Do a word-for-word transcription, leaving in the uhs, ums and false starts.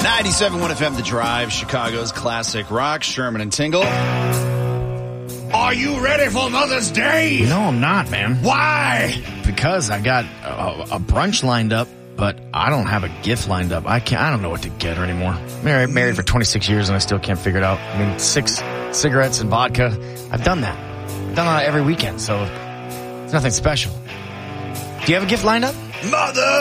ninety-seven point one F M, The Drive, Chicago's classic rock, Sherman and Tingle. Are you ready for Mother's Day? No, I'm not, man. Why? Because I got a, a brunch lined up, but I don't have a gift lined up. I can't. I don't know what to get her anymore. Married, married for twenty-six years, and I still can't figure it out. I mean, six cigarettes and vodka. I've done that. I've done that every weekend, so it's nothing special. Do you have a gift lined up? Mother!